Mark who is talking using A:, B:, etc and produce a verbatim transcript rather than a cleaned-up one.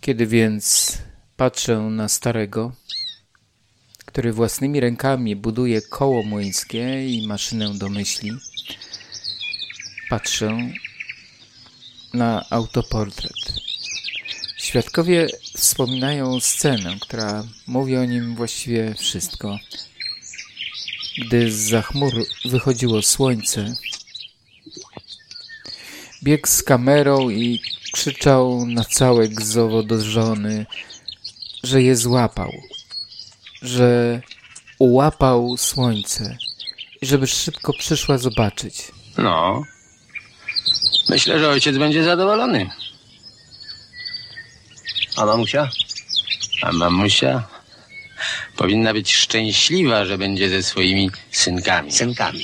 A: Kiedy więc patrzę na starego, który własnymi rękami buduje koło młyńskie i maszynę do myśli, patrzę na autoportret. Świadkowie wspominają scenę, która mówi o nim właściwie wszystko. Gdy zza chmur wychodziło słońce, biegł z kamerą i krzyczał na całe Gzowo do żony, że je złapał, że ułapał słońce i żeby szybko przyszła zobaczyć.
B: No, myślę, że ojciec będzie zadowolony.
C: A mamusia?
B: A mamusia powinna być szczęśliwa, że będzie ze swoimi synkami.
C: Synkami.